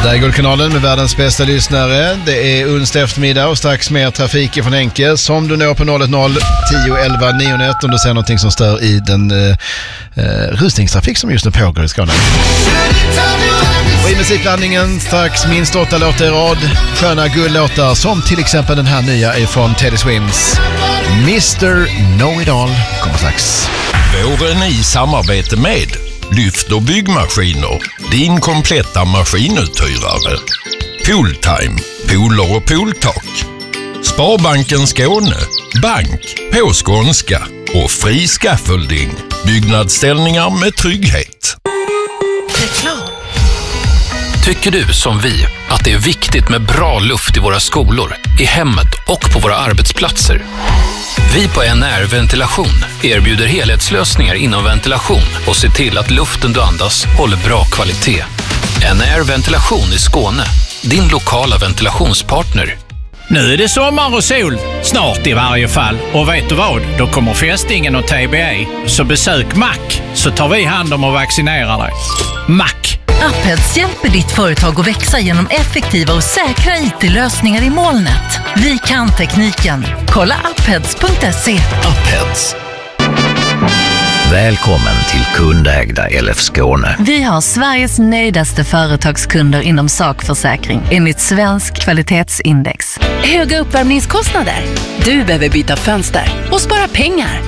Det är Guldkanalen med världens bästa lyssnare. Det är onsdag eftermiddag och strax mer trafik från Henke som du når på 010 11 91 om du ser någonting som stör i den rusningstrafik som just nu pågår i Skåne. Och i musikblandningen strax minst 8 låtar i rad. Sköna guldlåtar som till exempel den här nya är från Teddy Swims. Mr. Know-It-All kommer strax. Våren i samarbete med Lyft och byggmaskiner, din kompletta maskinuthyrare. Pooltime, pooler och pooltak. Sparbanken Skåne, bank på skånska och fri scaffolding. Byggnadsställningar med trygghet. Reklam. Tycker du som vi att det är viktigt med bra luft i våra skolor, i hemmet och på våra arbetsplatser? Vi på NR Ventilation erbjuder helhetslösningar inom ventilation och ser till att luften du andas håller bra kvalitet. NR Ventilation i Skåne, din lokala ventilationspartner. Nu är det sommar och sol, snart i varje fall. Och vet du vad? Då kommer fästingen och TBE. Så besök Mac så tar vi hand om och vaccinerar dig. Mac. Appheads hjälper ditt företag att växa genom effektiva och säkra IT-lösningar i molnet. Vi kan tekniken. Kolla appheads.se. Appheads. Välkommen till kundägda LF Skåne. Vi har Sveriges nöjdaste företagskunder inom sakförsäkring enligt svensk kvalitetsindex. Höga uppvärmningskostnader. Du behöver byta fönster och spara pengar.